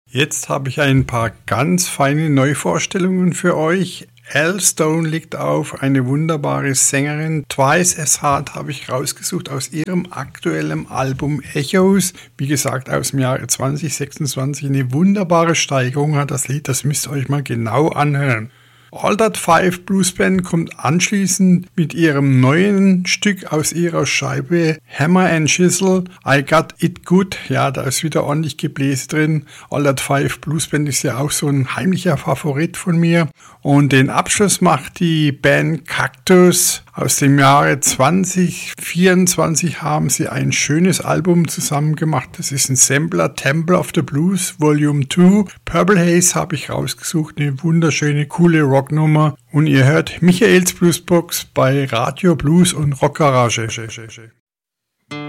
Jetzt habe ich ein paar ganz feine Neuvorstellungen für euch. Elle Stone legt auf, eine wunderbare Sängerin. Twice as Hard habe ich rausgesucht aus ihrem aktuellen Album Echoes. Wie gesagt, aus dem Jahre 2026. Eine wunderbare Steigerung hat das Lied, das müsst ihr euch mal genau anhören. Altered Five Blues Band kommt anschließend mit ihrem neuen Stück aus ihrer Scheibe Hammer and Chisel, I Got It Good. Ja, da ist wieder ordentlich Gebläse drin. Altered Five Blues Band ist ja auch so ein heimlicher Favorit von mir. Und den Abschluss macht die Band Cactus. Aus dem Jahre 2024 haben sie ein schönes Album zusammen gemacht. Das ist ein Sampler, Temple of the Blues Volume 2. Purple Haze habe ich rausgesucht, eine wunderschöne, coole Rocknummer. Und ihr hört Michaels Bluesbox bei Radio Blues und Rock Garage.